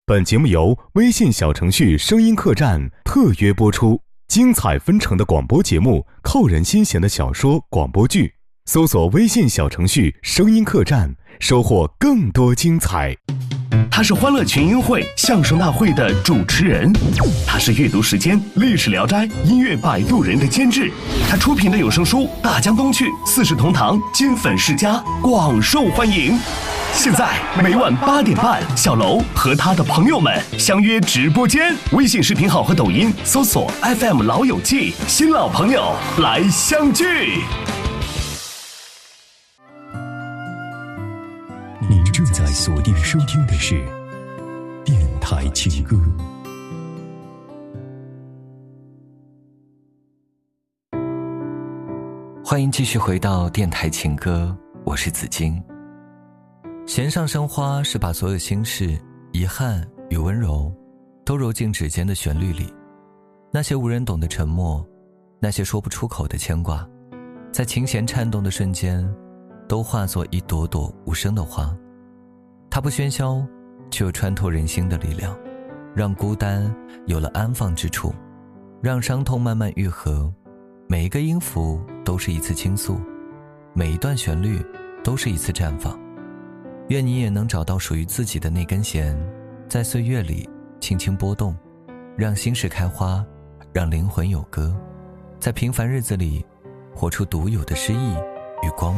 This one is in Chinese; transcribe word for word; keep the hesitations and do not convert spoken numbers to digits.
本节目由微信小程序声音客栈特约播出，精彩纷呈的广播节目，扣人心弦的小说广播剧，搜索微信小程序声音客栈，收获更多精彩。 他是欢乐群英会相声大会的主持人，他是阅读时间历史聊斋音乐摆渡人的监制，他出品的有声书《大江东去》四世同堂金粉世家广受欢迎。现在每晚八点半，小楼和他的朋友们相约直播间，微信视频号和抖音搜索 F M 老友记，新老朋友来相聚。 您正在锁定收听的是电台情歌。 欢迎继续回到电台情歌，我是子金。弦上生花是把所有心事、遗憾与温柔都揉进指尖的旋律里，那些无人懂的沉默，那些说不出口的牵挂，在琴弦颤动的瞬间都化作一朵朵无声的花。它不喧嚣，却有穿透人心的力量，让孤单有了安放之处，让伤痛慢慢愈合。每一个音符都是一次倾诉，每一段旋律都是一次绽放。愿你也能找到属于自己的那根弦，在岁月里轻轻波动，让心事开花，让灵魂有歌，在平凡日子里活出独有的诗意与光。